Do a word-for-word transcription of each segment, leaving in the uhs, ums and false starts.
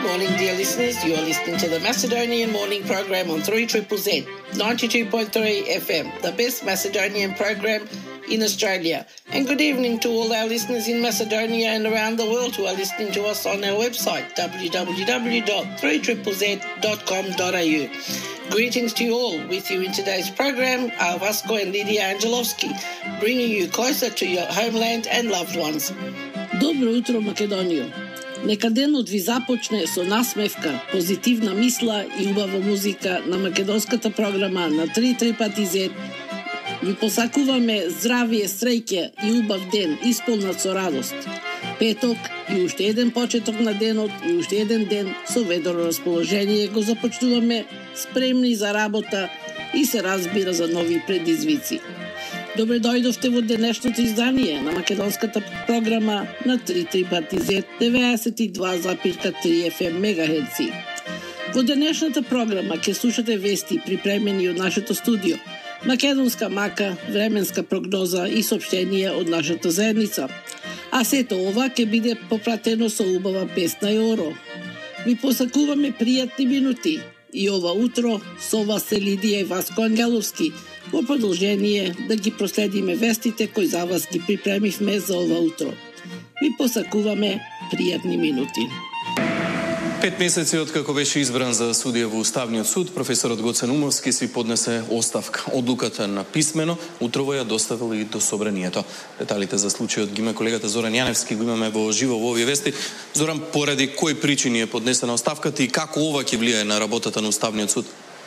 Morning, dear listeners. You are listening to the Macedonian Morning Program on three Z Z Z, ninety-two point three F M, the best Macedonian program in Australia. And good evening to all our listeners in Macedonia and around the world who are listening to us on our website, w w w dot three z z z dot com dot a u. Greetings to you all. With you in today's program are Vasco and Lydia Angelovski, bringing you closer to your homeland and loved ones. Dobro utro, Македонио. Нека денот ви започне со насмевка, позитивна мисла и убава музика на македонската програма на три три пати зет. Ви посакуваме здравие, среќа и убав ден, исполнат со радост. Петок и уште еден почеток на денот и уште еден ден со ведро расположение го започнуваме, спремни за работа и се разбира за нови предизвици. Добре дојдовте во денешното издание на македонската програма на три три пати зет деветдесет и два запирка три Ф М мегахерци. Во денешната програма ќе слушате вести припремени од нашето студио, македонска мака, временска прогноза и соопштение од нашата заедница. А сето ова ќе биде попратено со убава песна и оро. Ви посакуваме пријатни минути и ова утро со вас се Лидија и Васко Ангеловски, во продолжение да ги проследиме вестите кои за вас ги припремивме за ова утро. Ви посакуваме пријатни минути. Пет месеци откако беше избран за судија во Уставниот суд, професорот Гоце Наумовски си поднесе оставка. Одлуката на писмено утрово ја доставил и до собранието. Деталите за случајот ги има колегата Зоран Јаневски, го имаме во живо во овие вести. Зоран, поради кои причини е поднесена оставката и како ова ќе влијае на работата на Уставниот суд?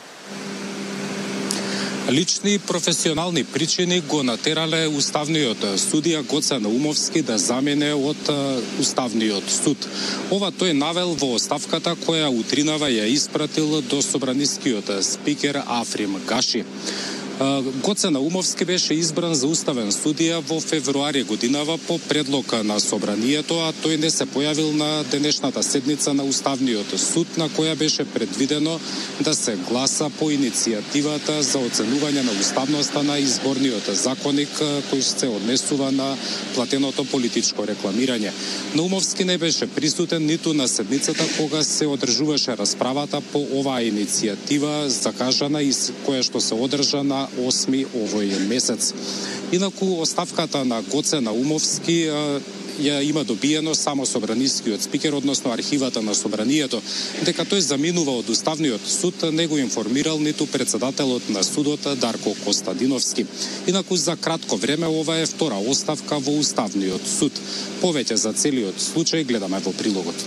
Лични и професионални причини го натерале уставниот судија Гоце Наумовски да замене од Уставниот суд. Ова тој навел во оставката која утринава ја испратил до собранискиот спикер Африм Гаши. Гоце Наумовски беше избран за уставен судија во февруари годинава по предлог на собранието, а тој не се појавил на денешната седница на Уставниот суд, на која беше предвидено да се гласа по иницијативата за оценување на уставноста на изборниот законник кој се однесува на платеното политичко рекламирање. Наумовски не беше присутен ниту на седницата кога се одржуваше расправата по оваа иницијатива закажана и која што се одржа на осми овој месец. Инаку оставката на Гоце Наумовски ја има добиено само собранискиот спикер, односно архивата на собранието. Дека тој заминува од Уставниот суд, не го информирал ниту председателот на судот Дарко Костадиновски. Инаку за кратко време ова е втора оставка во Уставниот суд. Повеќе за целиот случај гледаме во прилогот.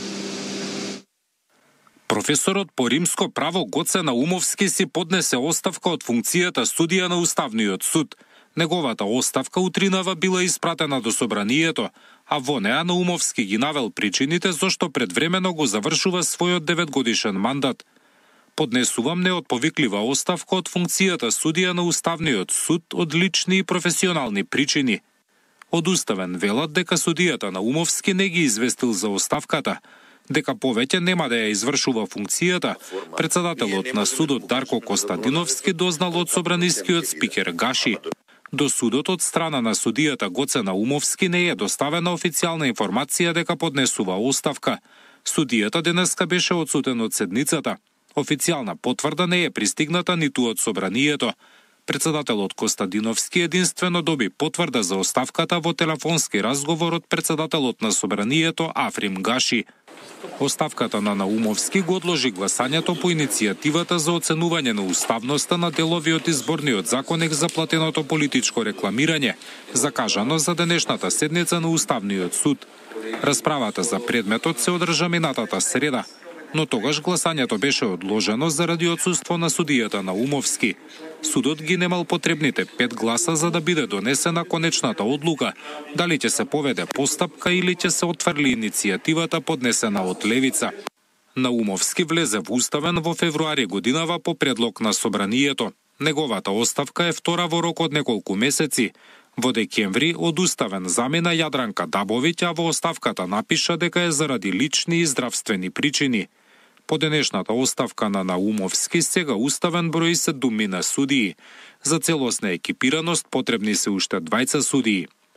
Професорот по римско право Гоце Наумовски си поднесе оставка од функцијата судија на Уставниот суд. Неговата оставка утринава била испратена до собранието, а во неа Наумовски ги навел причините зашто предвремено го завршува својот деветгодишен мандат. Поднесувам неотповиклива оставка од функцијата судија на Уставниот суд од лични и професионални причини. Од Уставен велат дека судијата Наумовски не ги известил за оставката, дека повеќе нема да ја извршува функцијата. Председателот на судот Дарко Костадиновски дознал од собранискиот спикер Гаши. До судот од страна на судијата Гоце Наумовски не е доставена официјална информација дека поднесува оставка. Судијата денеска беше одсутен од седницата. Официјална потврда не е пристигната ниту од собранието. Председателот Костадиновски единствено доби потврда за оставката во телефонски разговор од председателот на собранието Африм Гаши. Оставката на Наумовски го одложи гласањето по иницијативата за оценување на уставноста на делови од изборниот законник за платеното политичко рекламирање, закажано за денешната седница на Уставниот суд. Расправата за предметот се одржа минатата среда, но тогаш гласањето беше одложено заради отсуство на судијата Наумовски. Судот ги немал потребните пет гласа за да биде донесена конечната одлука, дали ќе се поведе постапка или ќе се отфрли иницијативата поднесена од левица. Наумовски влезе во Уставен во февруари годинава по предлог на собранието. Неговата оставка е втора во рок од неколку месеци. Во декември од Уставен замена Јадранка Дабовиќ, а во оставката напиша дека е заради лични и здравствени причини. По денешната оставка на Наумовски сега Уставен брои седумина судии. За целосна екипираност потребни се уште двајца судии.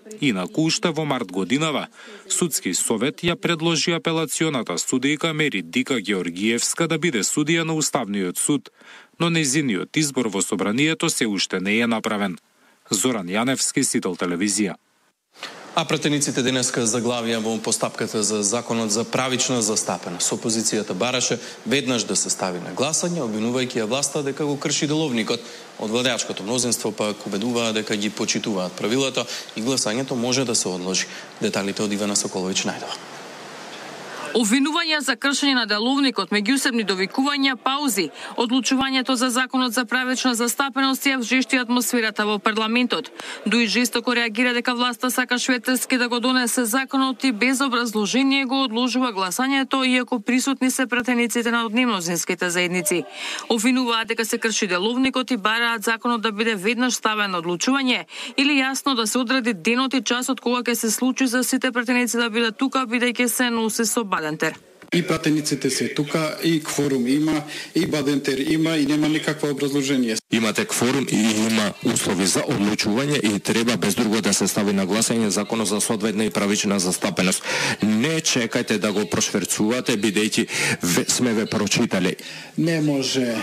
Инаку уште во март годинава, Судски совет ја предложи апелационата судијка Меридика Георгиевска да биде судија на Уставниот суд, но нејзиниот избор во собранието се уште не е направен. Зоран Јаневски, Сител телевизија. А пратениците денеска заглавија во постапката за законот за правична застапеност. Опозицијата бараше веднаш да се стави на гласање, обвинувајќи ја власта дека го крши деловникот. Од владеачкото мнозинство пак убедуваа дека ги почитуваат правилата и гласањето може да се одложи. Деталите од Ивана Соколовиќ најдова. Обвинувања за кршење на деловникот, меѓусебни довикувања, паузи, одлучувањето за законот за правична застапеност ја вжешти атмосферата во парламентот. Дуи жестоко реагира дека власта сака швецарски да го донесе законот и без образложение го одложува гласањето, иако присутни се пратениците на однемнозинските заедници. Обвинуваат дека се крши деловникот и бараат законот да биде веднаш ставен на одлучување или јасно да се одреди денот и часот кога ќе се случи за сите пратеници да бидат тука, бидејќи се носи со Бадентер. И пратениците се тука, и кворум има, и Бадентер има, и нема никакво образложение. Имате кворум и има услови за одлучување и треба без друго да се стави на гласање законот за соодветна и правична застапеност. Не чекајте да го прошверцувате, бидејќи сме ве прочитале. Не може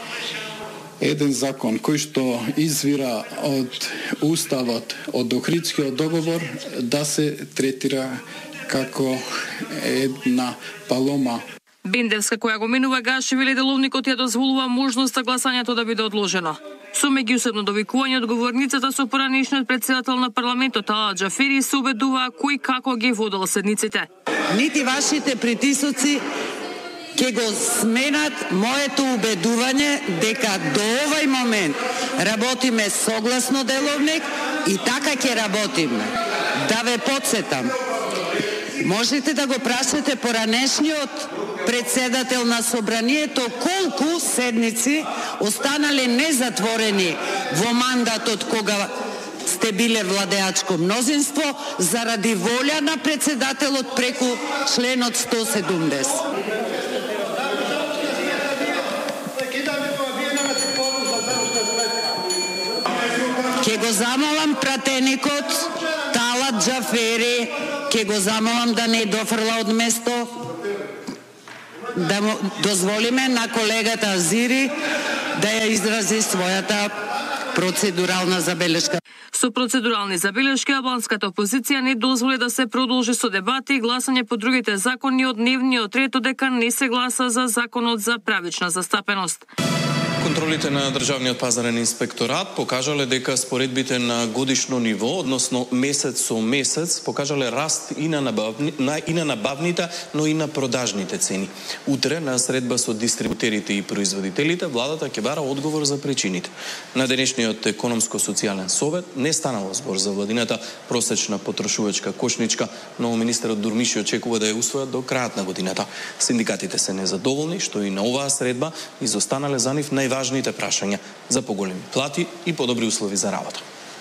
еден закон кој што извира од Уставот, од Охридскиот договор, да се третира како една палома. Бендевска, која го минува гаши, вели деловникот ја дозволува можноста гласањето да биде одложено. Со меѓусебно довикување одговорницата со поранешниот претседател на парламентот Ала Џафери се убедуваа кој како ги водел седниците. Нити вашите притисоци ќе го сменат моето убедување дека до овај момент работиме согласно деловник и така ќе работиме. Да ве подсетам, можете да го прашате поранешниот председател на собранието колку седници останале незатворени во мандатот кога сте биле владеачко мнозинство заради волја на председателот преку членот сто седумдесет. Ке го замолам пратеникот Талат Џафери, ке го замолам да не дофрла од место, да му дозволиме на колегата Азири да ја изрази својата процедурална забелешка. Со процедурални забелешки, албанската опозиција не дозволи да се продолжи со дебати и гласање по другите закони од дневниот ред, дека не се гласа за законот за правична застапеност. Контролите на Државниот пазарен инспекторат покажале дека споредбите на годишно ниво, односно месец со месец, покажале раст и на, набавни, на, и на набавните, но и на продажните цени. Утре, на средба со дистрибутерите и производителите, владата ќе бара одговор за причините. На денешниот економско-социјален совет не станало збор за владината просечна потрошувачка кошничка, но министерот Дурмиши очекува да ја усвојат до крајот на годината. Синдикатите се незадоволни, што и на оваа средба изостанале за нив најважните важните прашања за поголеми плати и подобри услови за работа.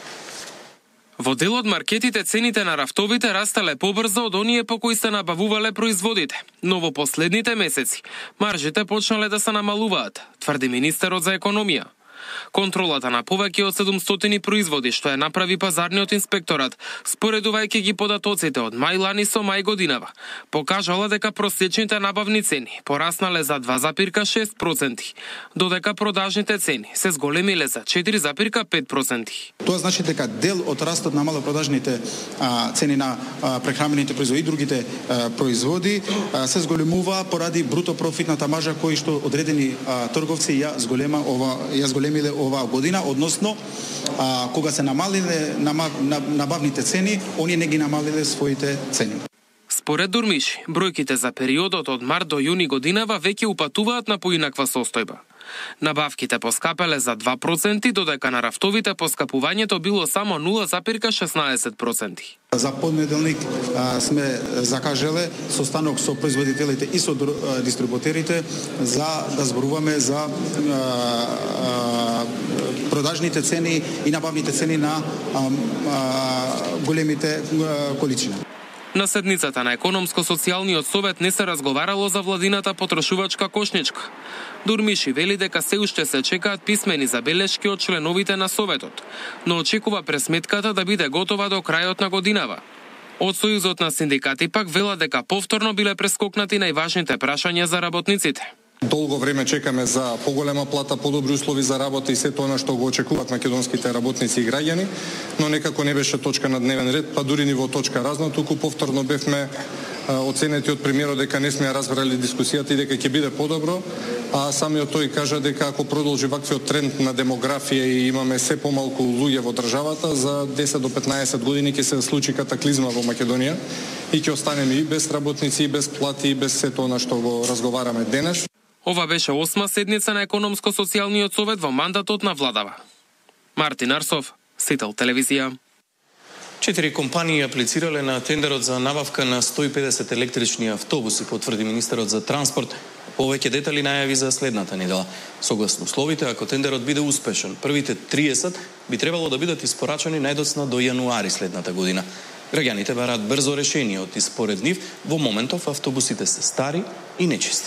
Во дел од маркетите цените на рафтовите растеле побрзо од оние по кои се набавувале производите, но во последните месеци маржите почнале да се намалуваат, тврди министерот за економија. Контролата на повеќе од седумстотини производи што ја направи пазарниот инспекторат, споредувајќи ги податоците од мај лани со мај годинава, покажала дека просечните набавни цени пораснале за два запирка шест проценти, додека продажните цени се зголемиле за четири запирка пет проценти. Тоа значи дека дел од растот на малопродажните а, цени на а, прехранените производи и другите а, производи а, се зголемува поради бруто профитната маржа кои што одредени а, трговци ја зголема ова ја зголемиле оваа година, односно а, кога се намалиле набавните цени, они не ги намалиле своите цени. Според Дурмиши, бројките за периодот од март до јуни годинава веќе упатуваат на поинаква состојба. Набавките поскапеле за два проценти, додека на рафтовите поскапувањето било само нула запирка шеснаесет проценти. За понеделник а, сме закажале состанок со производителите и со дистрибутерите за да зборуваме за а, а, продажните цени и набавните цени на а, а, големите а, количини. На седницата на Економско-социјалниот совет не се разговарало за владината потрошувачка кошничка. Дурмиши вели дека се уште се чекаат писмени забелешки од членовите на советот, но очекува пресметката да биде готова до крајот на годинава. Од Сојузот на синдикати пак велат дека повторно биле прескокнати најважните прашања за работниците. Долго време чекаме за поголема плата, подобри услови за работа и се тоа што го очекуваат македонските работници и граѓани, но некако не беше точка на дневен ред, па дури ниво точка разно, туку повторно бевме оценети од премиерот дека не сме ја разбрали дискусијата и дека ќе биде подобро, а самиот тој кажа дека ако продолжи ваквиот тренд на демографија и имаме се помалку луѓе во државата, за десет до петнаесет години ќе се случи катаклизма во Македонија и ќе останеме и без работници, и без плати, и без се тоа на што го разговараме денес. Ова беше осма седница на Економско-социјалниот совет во мандатот на владава. Мартин Арсов, Сител телевизија. Четири компании аплицирале на тендерот за набавка на сто и педесет електрични автобуси, потврди министерот за транспорт. Повеќе детали најави за следната недела. Согласно условите, ако тендерот биде успешен, првите триесет би требало да бидат испорачани најдоцна до јануари следната година. Граѓаните бараат брзо решение, од и според нив во моментов автобусите се стари и нечисти.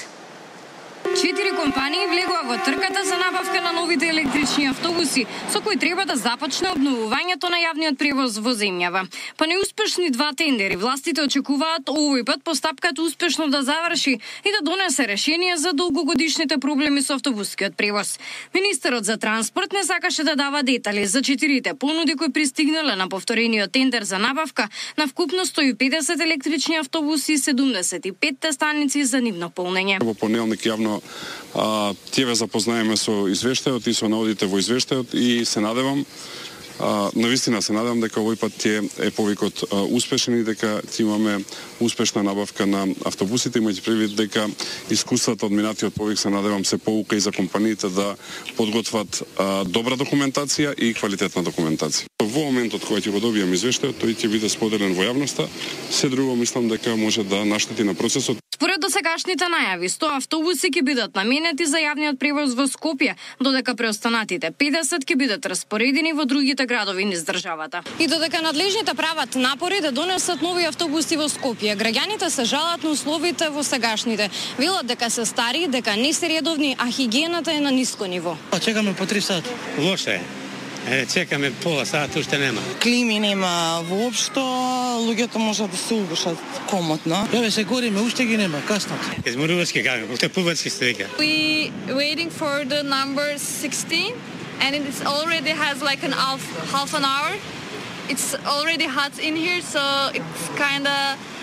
Четири компании влегува во трката за набавка на новите електрични автобуси, со кои треба да започне обновувањето на јавниот превоз во земјава. Па неуспешни два тендери, властите очекуваат овој пат постапката успешно да заврши и да донесе решение за долгогодишните проблеми со автобускиот превоз. Министерот за транспорт не сакаше да дава детали за четирите понуди кои пристигнале на повторениот тендер за набавка на вкупно сто и педесет електрични автобуси и седумдесет и пет станици за нивно полнење. Во понеделник јавно а, тие ве запознаеме со извештајот и со наводите во извештајот и се надевам, а, навистина се надевам дека овој пат тие е повикот а, успешен и дека ќе имаме успешна набавка на автобусите, имајќи предвид дека искуствата од минатиот повик се надевам се поука и за компаниите да подготват а, добра документација и квалитетна документација. Во моментот кога ќе го добијам извештајот, тој ќе биде споделен во јавноста, се друго мислам дека може да наштети на процесот. Според досегашните најави, сто автобуси ќе бидат наменети за јавниот превоз во Скопје, додека преостанатите педесет ќе бидат распоредени во другите градови низ државата. И додека надлежните прават напори да донесат нови автобуси во Скопје, граѓаните се жалат на условите во сегашните. Велат дека се стари, дека не се редовни, а хигиената е на ниско ниво. Чекаме по три сати. Лоше е. Е, чекаме пола сат, уште нема. Клими нема воопшто, луѓето можат да се убушат комотно. Еве се гориме, уште ги нема, касно. Изморувачки како, уште пувачки сте века. We waiting for the number sixteen and it already has like an half half an hour. It's already hot in here, so it's kinda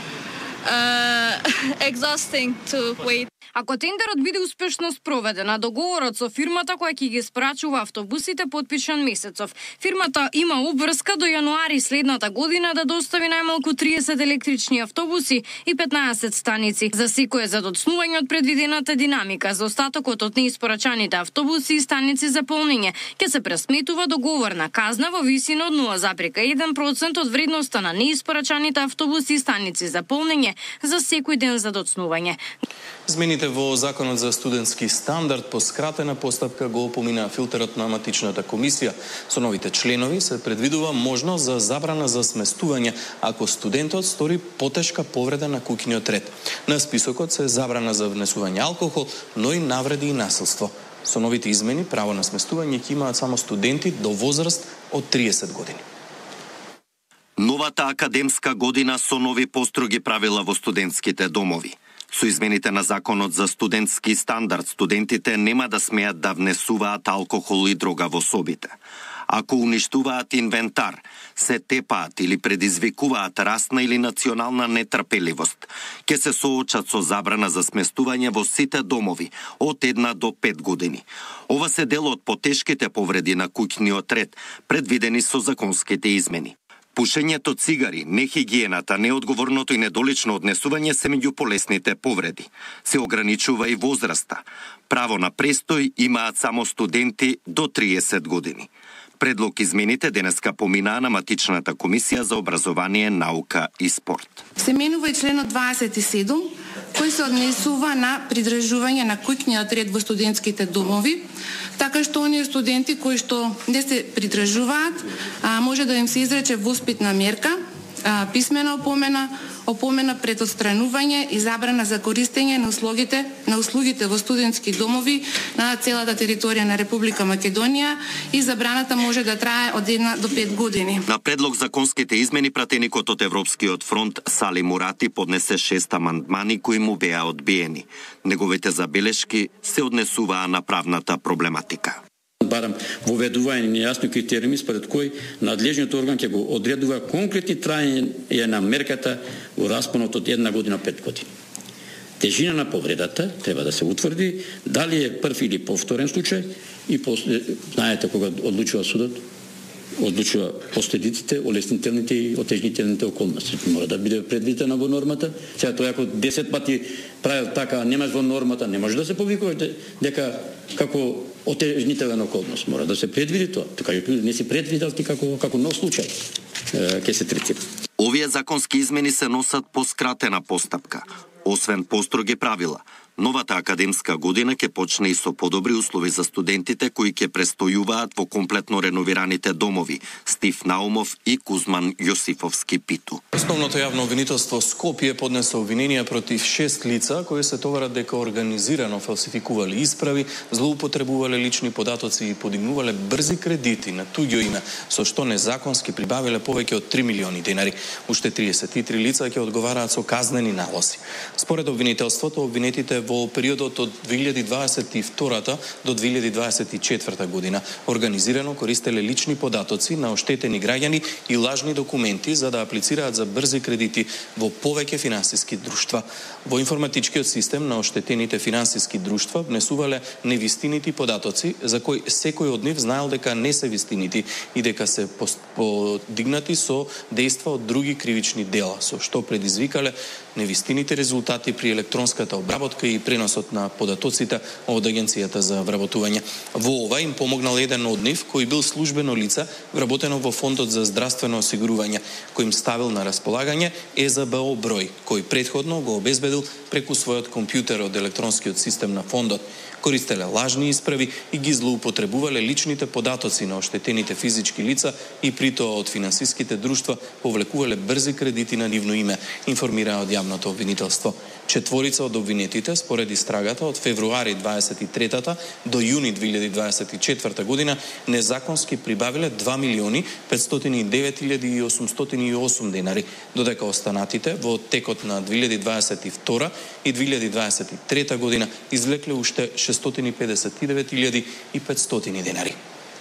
uh, exhausting to wait. Ако тендерот биде успешно спроведен, а договорот со фирмата која ќе ги испрачува автобусите потпишан месецов, фирмата има обврска до јануари следната година да достави најмалку триесет електрични автобуси и петнаесет станици. За секој за доцнување од предвидената динамика за остатокот од неиспорачаните автобуси и станици за полнење ќе се пресметува договорна казна во висина од нула зарез еден процент од вредноста на неиспорачаните автобуси и станици за полнење за секој ден за доцнување. Змените во Законот за студентски стандард по скратена постапка го помина филтерот на матичната комисија. Со новите членови се предвидува можност за забрана за сместување ако студентот стори потешка повреда на куќниот ред. На списокот се забрана за внесување алкохол, но и навреди и насилство. Со новите измени право на сместување ќе имаат само студенти до возраст од триесет години. Новата академска година со нови построги правила во студентските домови. Со измените на Законот за студентски стандард, студентите нема да смеат да внесуваат алкохол и дрога во собите. Ако уништуваат инвентар, се тепаат или предизвикуваат расна или национална нетрпеливост, ќе се соочат со забрана за сместување во сите домови од една до пет години. Ова се дел од потешките повреди на куќниот ред, предвидени со законските измени. Пушењето цигари, нехигиената, неодговорното и недолично однесување се меѓу полесните повреди. Се ограничува и возраста. Право на престој имаат само студенти до триесет години. Предлог измените денеска поминаа на матичната комисија за образование, наука и спорт. Се менува и членот дваесет и седум, кој се однесува на придржување на куќниот ред во студентските домови, така што оние студенти кои што не се придржуваат, може да им се изрече воспитна мерка, а, писмена опомена, опомена пред отстранување и забрана за користење на услугите на услугите во студентски домови на целата територија на Република Македонија и забраната може да трае од една до пет години. На предлог законските измени пратеникот од Европскиот фронт Сали Мурати поднесе шест амандмани кои му беа одбиени. Неговите забелешки се однесуваа на правната проблематика. Барам воведување на јасни критериуми според кои надлежниот орган ќе го одредува конкретни траење на мерката во распонот од една година пет години. Тежина на повредата треба да се утврди дали е прв или повторен случај и после, знаете кога одлучува судот, одлучува последиците, олеснителните и отежнителните околности. Мора да биде предвидена во нормата. Сега тој ако десет пати правил така, немаш во нормата, не може да се повикува дека како отежнителен околност. Мора да се предвиди тоа. Така не си предвидел ти како како нов случај ќе се третира. Овие законски измени се носат по скратена постапка. Освен построги правила, новата академска година ќе почне и со подобри услови за студентите кои ќе престојуваат во комплетно реновираните домови Стив Наумов и Кузман Јосифовски Питу. Основното јавно обвинителство Скопје поднесе обвиненија против шест лица кои се товарат дека организирано фалсификувале исправи, злоупотребувале лични податоци и подигнувале брзи кредити на туѓо име, со што незаконски прибавиле повеќе од три милиони денари. Уште триесет и три лица ќе одговараат со казнени налози. Според обвинителството, обвинетите во периодот од две илјади дваесет и втора до две илјади дваесет и четврта година организирано користеле лични податоци на оштетени граѓани и лажни документи за да аплицираат за брзи кредити во повеќе финансиски друштва. Во информатичкиот систем на оштетените финансиски друштва внесувале невистинити податоци за кои секој од нив знаел дека не се вистинити и дека се подигнати со дејства од други кривични дела, со што предизвикале невистините резултати при електронската обработка и преносот на податоците од Агенцијата за вработување. Во ова им помогнал еден од нив кој бил службено лице вработено во Фондот за здравствено осигурување, кој им ставил на располагање Е З Б О број, кој претходно го обезбедил преку својот компјутер од електронскиот систем на фондот. Користеле лажни исправи и ги злоупотребувале личните податоци на оштетените физички лица и притоа од финансиските друштва повлекувале брзи кредити на нивно име, информира од јавното обвинителство. Четворица од обвинетите, според истрагата, од февруари дваесет и трета до јуни две илјади дваесет и четврта година незаконски прибавиле два милиони петстотини и девет илјади и осумстотини и осум денари, додека останатите во текот на две илјади дваесет и втора и две илјади дваесет и трета година извлекле уште шестстотини педесет и девет илјади и петстотини денари.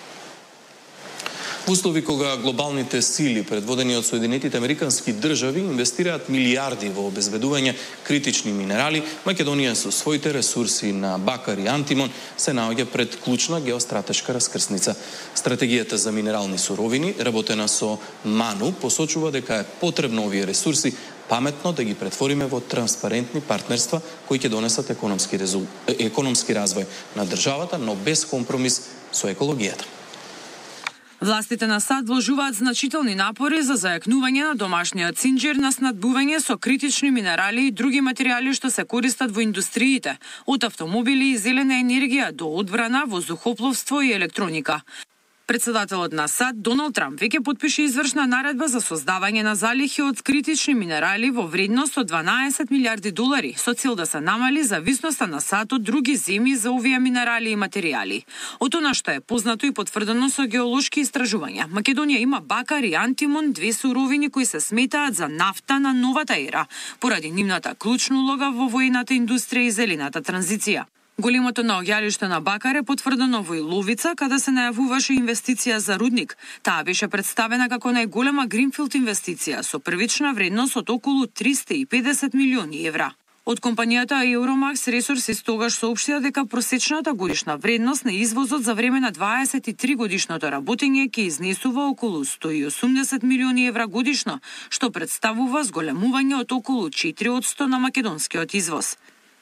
Во услови кога глобалните сили, предводени од Соединетите Американски држави, инвестираат милиарди во обезбедување критични минерали, Македонија со своите ресурси на бакар и антимон се наоѓа пред клучна геостратешка раскрсница. Стратегијата за минерални суровини, работена со МАНУ, посочува дека е потребно овие ресурси паметно да ги претвориме во транспарентни партнерства кои ќе донесат економски, резул... економски развој на државата, но без компромис со екологијата. Властите на САД вложуваат значителни напори за зајакнување на домашниот синџир на снабдување со критични минерали и други материјали што се користат во индустриите, од автомобили и зелена енергија до одбрана, воздухопловство и електроника. Председателот на САД Доналд Трамп веќе потпише извршна наредба за создавање на залихи од критични минерали во вредност од дванаесет милиарди долари, со цел да се намали зависноста на САД од други земји за овие минерали и материјали. Од она што е познато и потврдено со геолошки истражувања, Македонија има бакар и антимон, две суровини кои се сметаат за нафта на новата ера, поради нивната клучна улога во воената индустрија и зелената транзиција. Големото наоѓалиште на бакар е потврдено во Иловица, каде се најавуваше инвестиција за рудник. Таа беше представена како најголема гринфилд инвестиција со првична вредност од околу триста и педесет милиони евра. Од компанијата Euromax Resources тогаш соопштија дека просечната годишна вредност на извозот за време на дваесет и три годишното работење ќе изнесува околу сто и осумдесет милиони евра годишно, што представува зголемување од околу четири одсто на македонскиот извоз.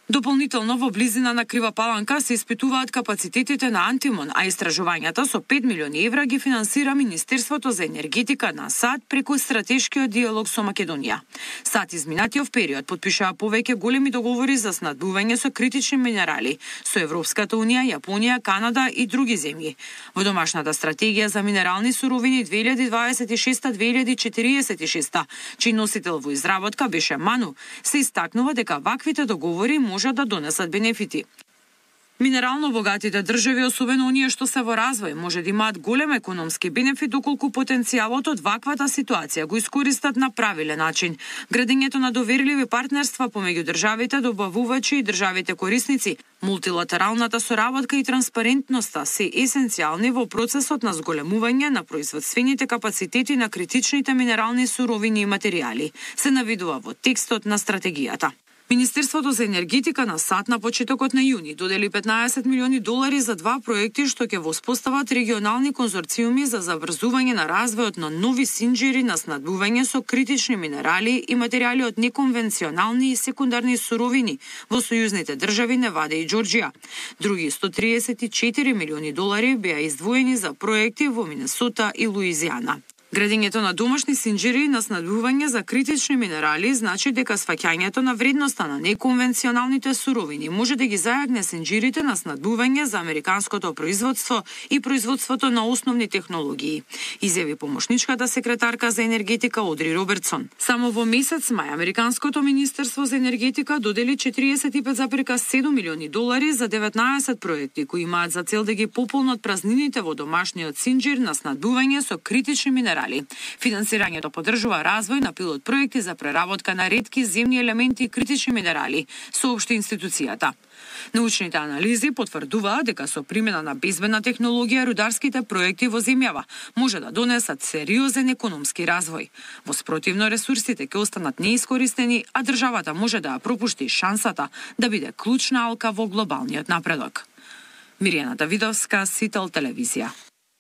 Дополнително во близина на Крива Паланка се испитуваат капацитетите на Антимон, а истражувањата со пет милиони евра ги финансира Министерството за енергетика на САД преку стратешкиот диалог со Македонија. САД изминатиот период подпишаа повеќе големи договори за снабдување со критични минерали со Европската унија, Јапонија, Канада и други земји. Во домашната стратегија за минерални суровини две илјади дваесет и шеста - две илјади четириесет и шеста, чиј носител во изработка беше МАНУ, се истакнува дека ваквите договори можат да донесат бенефити. Минерално богатите држави, особено оние што се во развој, може да имаат голем економски бенефит доколку потенцијалот од ваквата ситуација го искористат на правилен начин. Градењето на доверливи партнерства помеѓу државите добавувачи и државите корисници, мултилатералната соработка и транспарентноста се есенцијални во процесот на зголемување на производствените капацитети на критичните минерални суровини и материјали, се навидува во текстот на стратегијата. Министерството за енергетика на САД на почетокот на јуни додели петнаесет милиони долари за два проекти што ќе воспостават регионални конзорциуми за заврзување на развојот на нови синџири на снабдување со критични минерали и материјали од неконвенционални и секундарни суровини во сојузните држави Невада и Џорџија. Други сто триесет и четири милиони долари беа издвоени за проекти во Минесота и Луизијана. Градењето на домашни синџири на снабдување за критични минерали значи дека сваќањето на вредноста на неконвенционалните суровини може да ги зајагне синџирите на снабдување за американското производство и производството на основни технологии, изјави помошничката секретарка за енергетика Одри Робертсон. Само во месец мај американското Министерство за енергетика додели четириесет и пет зарез седум милиони долари за деветнаесет проекти кои имаат за цел да ги пополнат празнините во домашниот синџир на снабдување со критични минерали. Финансирањето поддржува развој на пилот проекти за преработка на ретки земни елементи и критични минерали, соопшти институцијата. Научните анализи потврдуваат дека со примена на безбедна технологија рударските проекти во земјава може да донесат сериозен економски развој. Во спротивно ресурсите ќе останат неискористени, а државата може да ја пропушти шансата да биде клучна алка во глобалниот напредок. Миријана Давидовска, Сител телевизија.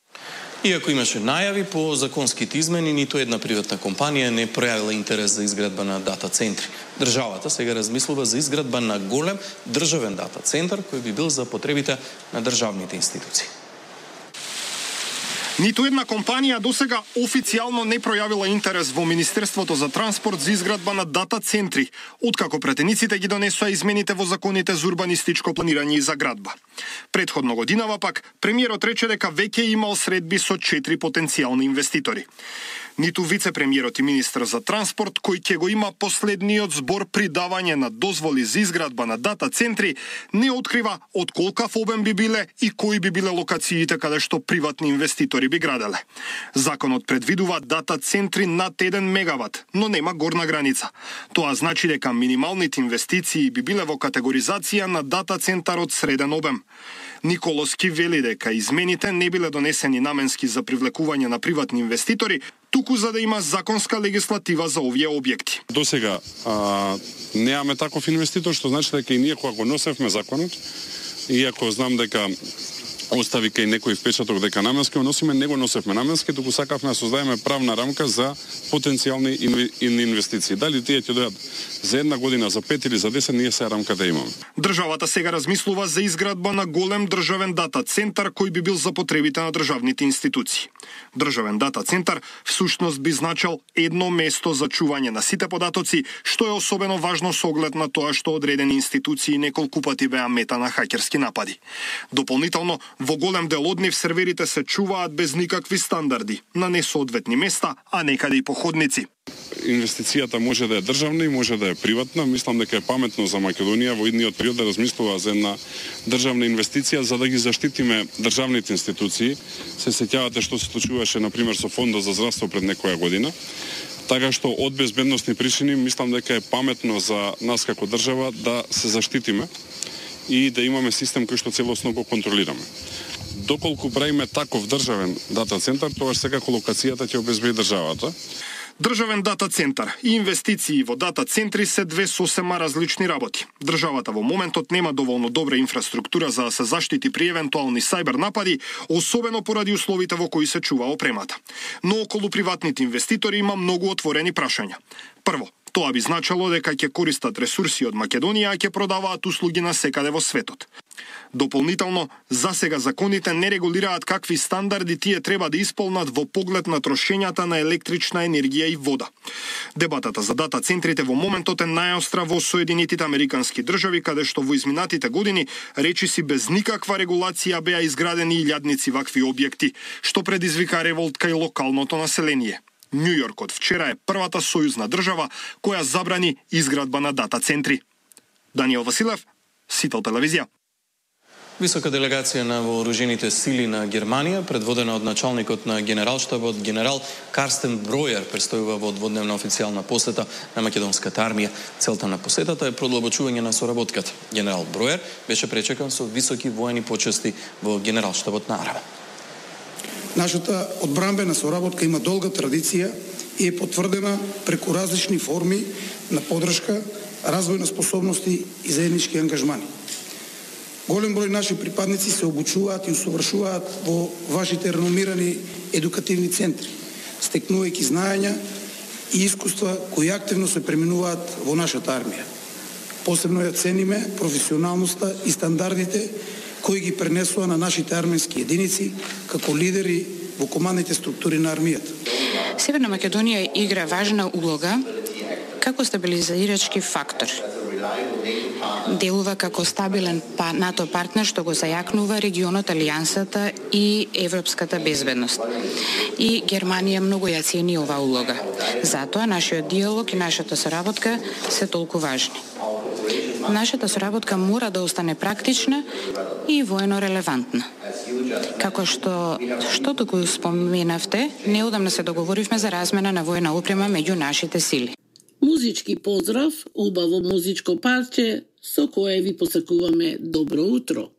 Иако имаше најави по законските измени, ниту една приватна компанија не пројавила интерес за изградба на дата центри. Државата сега размислува за изградба на голем државен дата центар кој би бил за потребите на државните институции. Ниту една компанија досега официјално не пројавила интерес во Министерството за транспорт за изградба на дата центри, откако претениците ги донесоа измените во законите за урбанистичко планирање и за градба. Претходно годинава пак, премиерот рече дека веќе имал средби со четири потенцијални инвеститори. Ниту вице-премиерот и министр за транспорт, кој ќе го има последниот збор при давање на дозволи за изградба на дата центри, не открива од колкав обем би биле и кои би биле локациите каде што приватни инвеститори би граделе. Законот предвидува дата центри над еден мегават, но нема горна граница. Тоа значи дека минималните инвестиции би биле во категоризација на дата центарот среден обем. Николовски вели дека измените не биле донесени наменски за привлекување на приватни инвеститори, туку за да има законска легислатива за овие објекти. Досега а, неаме таков инвеститор, што значи дека и ние кога го носевме законот, иако знам дека остави кај некој впечаток дека наменски го носиме, не го носевме наменски, туку сакавме да создадеме правна рамка за потенцијални инвестиции. Дали тие ќе дојдат за една година, за пет или за десет, ние се рамката имаме. Државата сега размислува за изградба на голем државен дата центар кој би бил за потребите на државните институции. Државен дата центар всушност би значел едно место за чување на сите податоци, што е особено важно со оглед на тоа што одредени институции неколку пати беа мета на хакерски напади. Дополнително, во голем дел од нив серверите се чуваат без никакви стандарди, на несоодветни места, а некаде и по ходници. Инвестицијата може да е државна и може да е приватна. Мислам дека е паметно за Македонија во идниот период да размислува за една државна инвестиција за да ги заштитиме државните институции. Се сеќавате што се случуваше на пример со фондот за здравство пред некоја година. Така што од безбедносни причини мислам дека е паметно за нас како држава да се заштитиме и да имаме систем кој што целосно го контролираме. Доколку правиме таков државен дата центар, тоа секако локацијата ќе обезбеди државата. Државен дата центар и инвестиции во дата центри се две сосема различни работи. Државата во моментот нема доволно добра инфраструктура за да се заштити при евентуални сајбер напади, особено поради условите во кои се чува опремата. Но околу приватните инвеститори има многу отворени прашања. Прво, Тоа би значило дека ќе користат ресурси од Македонија, а ќе продаваат услуги на секаде во светот. Дополнително, засега законите не регулираат какви стандарди тие треба да исполнат во поглед на трошењата на електрична енергија и вода. Дебатата за дата центрите во моментот е најостра во Соединетите Американски држави, каде што во изминатите години речиси без никаква регулација беа изградени илјадници вакви објекти, што предизвика револт кај локалното население. Њу Јорк од вчера е првата сојузна држава која забрани изградба на дата центри. Даниел Василев, Сител телевизија. Висока делегација на вооружените сили на Германија, предводена од началникот на генералштабот генерал Карстен Бројер, престојува во дводневна официјална посета на македонската армија. Целта на посетата е продлабочување на соработката. Генерал Бројер беше пречекан со високи воени почести во генералштабот на Арава. Нашата одбранбена соработка има долга традиција и е потврдена преку различни форми на поддршка, развој на способности и заеднички ангажмани. Голем број наши припадници се обучуваат и усовршуваат во вашите реномирани едукативни центри, стекнувајќи знаења и искуства кои активно се преминуваат во нашата армија. Посебно ја цениме професионалноста и стандардите кои ги пренесува на нашите арменски единици како лидери во командните структури на армијата. Северна Македонија игра важна улога како стабилизирачки фактор. Делува како стабилен НАТО партнер што го зајакнува регионот, алијансата и европската безбедност. И Германија многу ја цени оваа улога. Затоа нашиот диалог и нашата соработка се толку важни. Нашата соработка мора да остане практична и воено релевантна. Како што што току споменавте, неодамна се договоривме за размена на воена опрема меѓу нашите сили. Музички поздрав, убаво музичко парче со кое ви посакуваме добро утро.